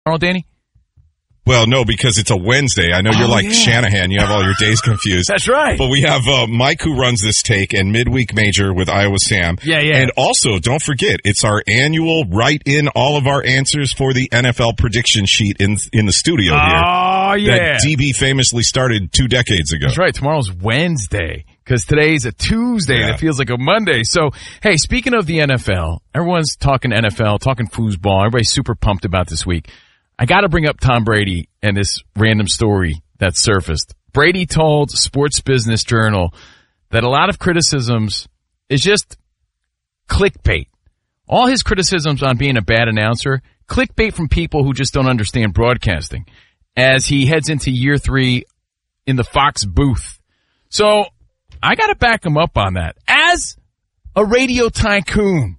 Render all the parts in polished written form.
tomorrow, Danny? Well, no, because it's a Wednesday. I know you're like Shanahan. You have all your days confused. That's right. But we have Mike, who runs This Take, and Midweek Major with Iowa Sam. Yeah. And also, don't forget, it's our annual write in all of our answers for the NFL prediction sheet in the studio here. Oh, yeah. That DB famously started 2 decades ago. That's right. Tomorrow's Wednesday because today's a Tuesday and it feels like a Monday. So, hey, speaking of the NFL, everyone's talking NFL, talking foosball. Everybody's super pumped about this week. I got to bring up Tom Brady and this random story that surfaced. Brady told Sports Business Journal that a lot of criticisms is just clickbait. All his criticisms on being a bad announcer, clickbait from people who just don't understand broadcasting as he heads into year 3 in the Fox booth. So I got to back him up on that. As a radio tycoon,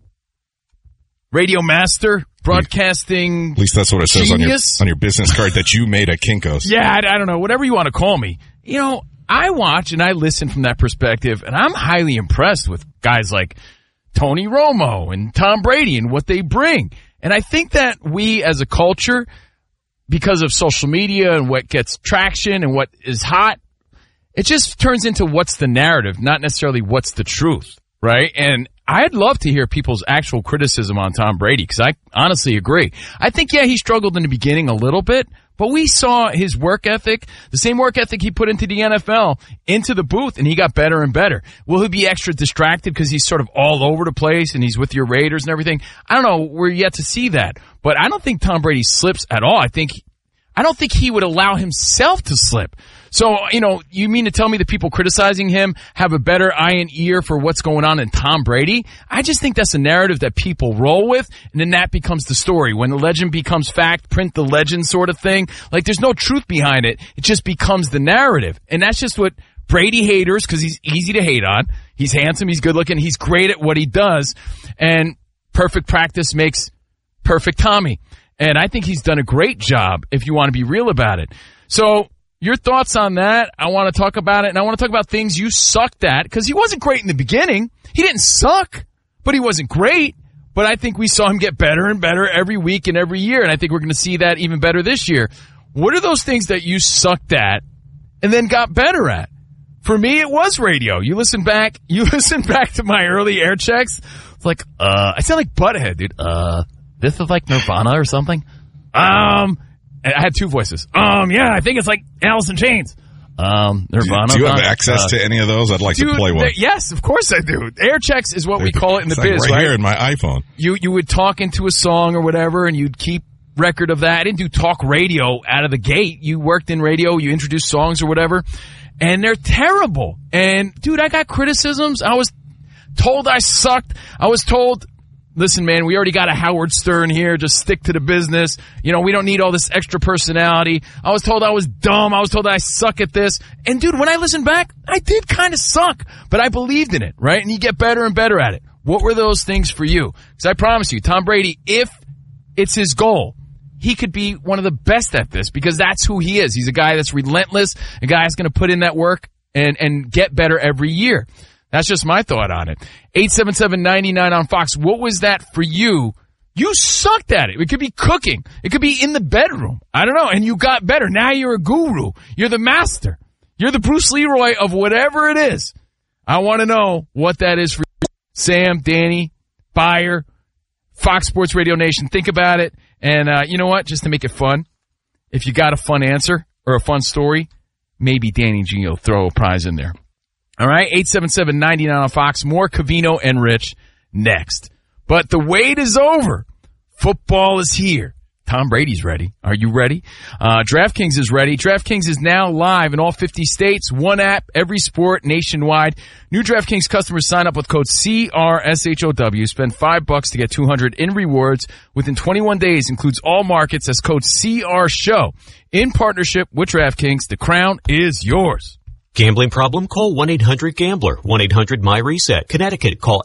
radio master, broadcasting. At least that's what it says on your business card that you made at Kinko's. Yeah, I don't know. Whatever you want to call me. You know, I watch and I listen from that perspective, and I'm highly impressed with guys like Tony Romo and Tom Brady and what they bring. And I think that we as a culture, because of social media and what gets traction and what is hot, it just turns into what's the narrative, not necessarily what's the truth, right? And I'd love to hear people's actual criticism on Tom Brady because I honestly agree. I think, he struggled in the beginning a little bit, but we saw his work ethic, the same work ethic he put into the NFL, into the booth, and he got better and better. Will he be extra distracted because he's sort of all over the place and he's with your Raiders and everything? I don't know. We're yet to see that. But I don't think Tom Brady slips at all. I don't think he would allow himself to slip. So, you mean to tell me that people criticizing him have a better eye and ear for what's going on in Tom Brady? I just think that's a narrative that people roll with, and then that becomes the story. When the legend becomes fact, print the legend sort of thing. Like, there's no truth behind it. It just becomes the narrative. And that's just what Brady haters, because he's easy to hate on. He's handsome, he's good looking, he's great at what he does, and perfect practice makes perfect Tommy. And I think he's done a great job if you want to be real about it. So, your thoughts on that? I want to talk about it, and I want to talk about things you sucked at, because he wasn't great in the beginning. He didn't suck, but he wasn't great. But I think we saw him get better and better every week and every year, and I think we're going to see that even better this year. What are those things that you sucked at and then got better at? For me, it was radio. You listen back to my early air checks. It's like, I sound like Butthead, dude. This is like Nirvana or something. I had 2 voices. I think it's like Alice in Chains. Nirvana. Do you have access to any of those? I'd like to play one. Yes, of course I do. Air checks is what we call it in the biz, right? Here in my iPhone. You would talk into a song or whatever, and you'd keep record of that. I didn't do talk radio out of the gate. You worked in radio. You introduced songs or whatever, and they're terrible. And, dude, I got criticisms. I was told I sucked. I was told, listen, man, we already got a Howard Stern here. Just stick to the business. We don't need all this extra personality. I was told I was dumb. I was told I suck at this. And, dude, when I listen back, I did kind of suck. But I believed in it, right? And you get better and better at it. What were those things for you? Because I promise you, Tom Brady, if it's his goal, he could be one of the best at this because that's who he is. He's a guy that's relentless, a guy that's going to put in that work and get better every year. That's just my thought on it. 877-99 on Fox. What was that for you? You sucked at it. It could be cooking. It could be in the bedroom. I don't know. And you got better. Now you're a guru. You're the master. You're the Bruce Leroy of whatever it is. I want to know what that is for you. Sam, Danny, Beyer, Fox Sports Radio Nation. Think about it. And you know what? Just to make it fun, if you got a fun answer or a fun story, maybe Danny G will throw a prize in there. All right, 877-99 on Fox. More Covino and Rich next. But the wait is over. Football is here. Tom Brady's ready. Are you ready? DraftKings is ready. DraftKings is now live in all 50 states. One app, every sport, nationwide. New DraftKings customers sign up with code CRSHOW. Spend $5 to get $200 in rewards within 21 days. Includes all markets as code CRSHOW. In partnership with DraftKings, the crown is yours. Gambling problem? Call 1-800-GAMBLER. 1-800-MY-RESET. Connecticut, call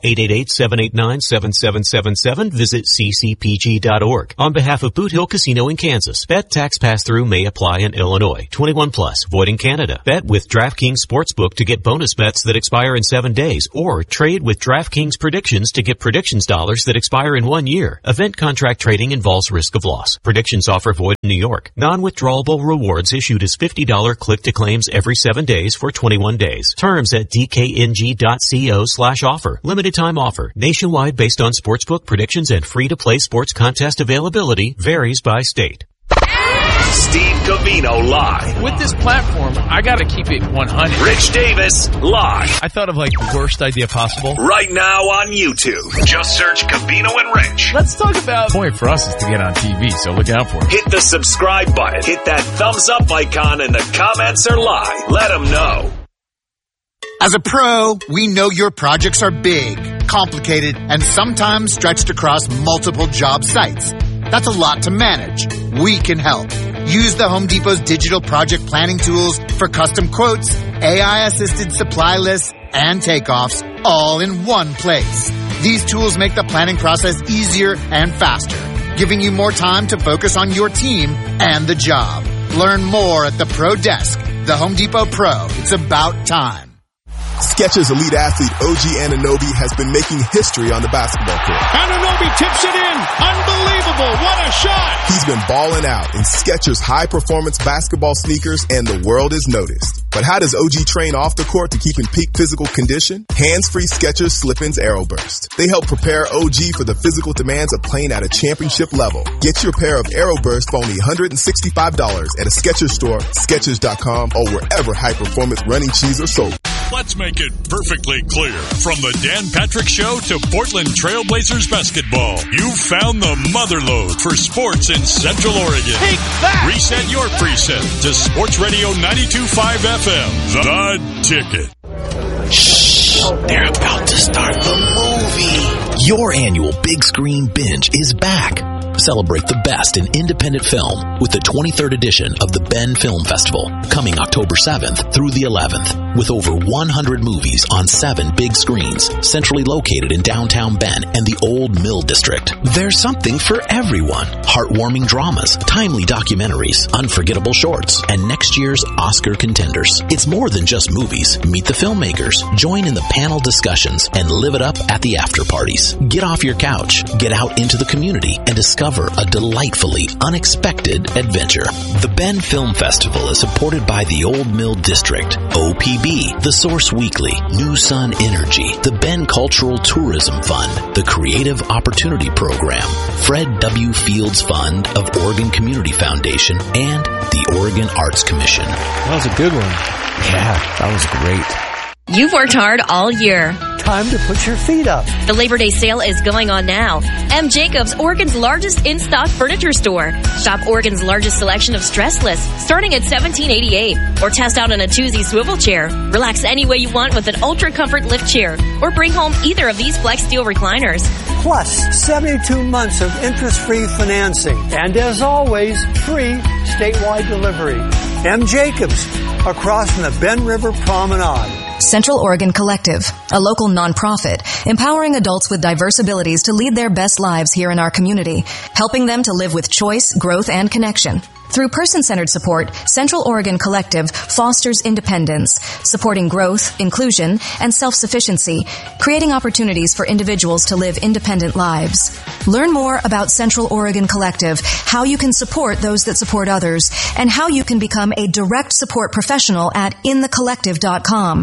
888-789-7777. Visit ccpg.org. On behalf of Boot Hill Casino in Kansas, bet tax pass-through may apply in Illinois. 21 plus, void in Canada. Bet with DraftKings Sportsbook to get bonus bets that expire in 7 days, or trade with DraftKings Predictions to get predictions dollars that expire in 1 year. Event contract trading involves risk of loss. Predictions offer void in New York. Non-withdrawable rewards issued as $50 click-to-claims every 7 days for 21 days. Terms at dkng.co/offer. Limited time offer. Nationwide based on sportsbook predictions and free-to-play sports contest availability. Varies by state. Steve Covino live. With this platform, I gotta keep it 100. Rich Davis live. I thought of like the worst idea possible. Right now on YouTube. Just search Covino and Rich. Let's talk about the point for us is to get on TV, so look out for it. Hit the subscribe button. Hit that thumbs up icon and the comments are live. Let them know. As a pro, we know your projects are big, complicated, and sometimes stretched across multiple job sites. That's a lot to manage. We can help. Use the Home Depot's digital project planning tools for custom quotes, AI-assisted supply lists, and takeoffs all in one place. These tools make the planning process easier and faster, giving you more time to focus on your team and the job. Learn more at the Pro Desk. The Home Depot Pro. It's about time. Skechers elite athlete OG Anunoby has been making history on the basketball court. Anunoby tips it in. Unbelievable. What a shot. He's been balling out in Skechers high-performance basketball sneakers, and the world has noticed. But how does OG train off the court to keep in peak physical condition? Hands-free Skechers Slip-ins Aeroburst. They help prepare OG for the physical demands of playing at a championship level. Get your pair of Aeroburst for only $165 at a Skechers store, Skechers.com, or wherever high-performance running shoes are sold. Let's make it perfectly clear. From the Dan Patrick Show to Portland Trailblazers basketball, you've found the motherlode for sports in Central Oregon. Take that! Reset your preset to Sports Radio 92.5 FM. The Ticket. Shh! They're about to start the movie. Your annual big screen binge is back. Celebrate the best in independent film with the 23rd edition of the Bend Film Festival, coming October 7th through the 11th, with over 100 movies on 7 big screens, centrally located in downtown Bend and the Old Mill District. There's something for everyone. Heartwarming dramas, timely documentaries, unforgettable shorts, and next year's Oscar contenders. It's more than just movies. Meet the filmmakers, join in the panel discussions, and live it up at the after parties. Get off your couch, get out into the community, and discover a delightfully unexpected adventure. The Bend Film Festival is supported by the Old Mill District, OPB, The Source Weekly, New Sun Energy, the Bend Cultural Tourism Fund, the Creative Opportunity Program, Fred W. Fields Fund of Oregon Community Foundation, and the Oregon Arts Commission. That was a good one. Yeah, that was great. You've worked hard all year. Time to put your feet up. The Labor Day sale is going on now. M. Jacobs, Oregon's largest in-stock furniture store. Shop Oregon's largest selection of stressless, starting at $17.88. Or test out an Atuzzi swivel chair. Relax any way you want with an Ultra Comfort lift chair. Or bring home either of these Flex Steel recliners. Plus, 72 months of interest-free financing. And as always, free statewide delivery. M. Jacobs, across from the Bend River Promenade. Central Oregon Collective, a local nonprofit empowering adults with diverse abilities to lead their best lives here in our community, helping them to live with choice, growth, and connection. Through person-centered support, Central Oregon Collective fosters independence, supporting growth, inclusion, and self-sufficiency, creating opportunities for individuals to live independent lives. Learn more about Central Oregon Collective, how you can support those that support others, and how you can become a direct support professional at inthecollective.com.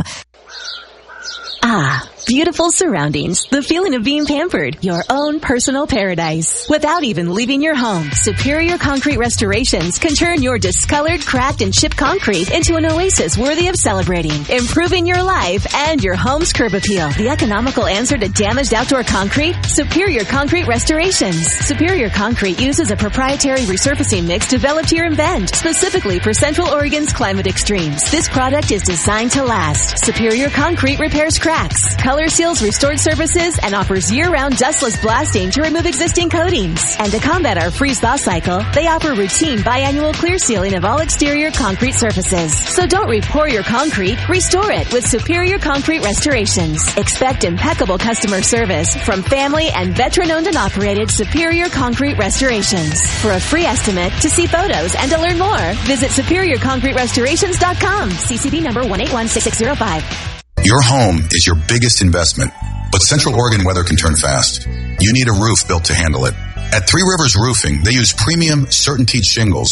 Ah, beautiful surroundings. The feeling of being pampered. Your own personal paradise. Without even leaving your home, Superior Concrete Restorations can turn your discolored, cracked, and chipped concrete into an oasis worthy of celebrating. Improving your life and your home's curb appeal. The economical answer to damaged outdoor concrete? Superior Concrete Restorations. Superior Concrete uses a proprietary resurfacing mix developed here in Bend, specifically for Central Oregon's climate extremes. This product is designed to last. Superior Concrete repairs cracks, Color Seals Restored Surfaces and offers year-round dustless blasting to remove existing coatings. And to combat our freeze-thaw cycle, they offer routine biannual clear sealing of all exterior concrete surfaces. So don't re-pour your concrete, restore it with Superior Concrete Restorations. Expect impeccable customer service from family and veteran-owned and operated Superior Concrete Restorations. For a free estimate, to see photos, and to learn more, visit SuperiorConcreteRestorations.com. CCB number 1816605. Your home is your biggest investment, but Central Oregon weather can turn fast. You need a roof built to handle it. At Three Rivers Roofing, they use premium CertainTeed shingles